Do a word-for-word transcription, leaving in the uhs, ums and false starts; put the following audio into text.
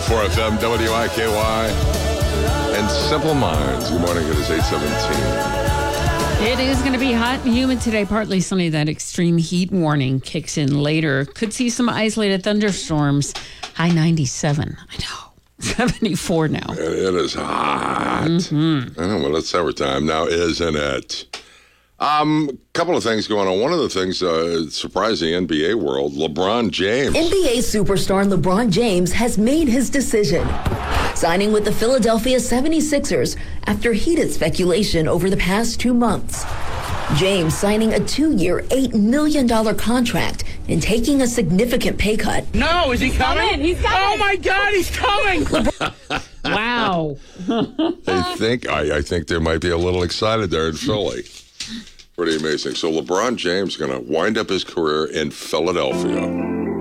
four F M, W I K Y, and Simple Minds. Good morning. It is eight seventeen. It is going to be hot and humid today. Partly sunny. That extreme heat warning kicks in later. Could see some isolated thunderstorms. High ninety-seven. I know. seventy-four now. It, it is hot. Mm-hmm. I know. Well, it's summertime now, isn't it? Um, couple of things going on. One of the things uh, surprising N B A world, LeBron James. N B A superstar LeBron James has made his decision, signing with the Philadelphia seventy-sixers after heated speculation over the past two months. James signing a two-year, eight million dollars contract and taking a significant pay cut. No, is he coming? coming. He's coming. Oh, my God, he's coming. Wow. I think I, I think they might be a little excited there in Philly. Pretty amazing. So LeBron James going to wind up his career in Philadelphia.